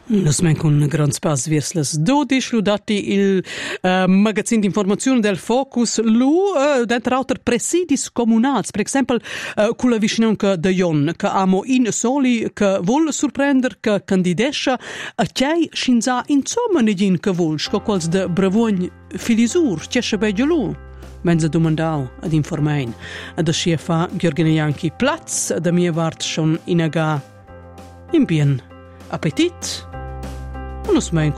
Lo smen con gran spas vers las 12, lu dati il magazzin d'informazione del Focus, d'entre altre presidis comunals, per esempio con la vicinanza de Jon, che amo in soli, che vuol sorprendere, che candidesce, a chei scinza insomma negin che vuol, sco quals de bravogn filisur, c'esce beggio lu. Menza domandau ad informein, ad a scefa Gheorghene Janchi Platz, da mia vart schon inaga in bien appetit. Und es mein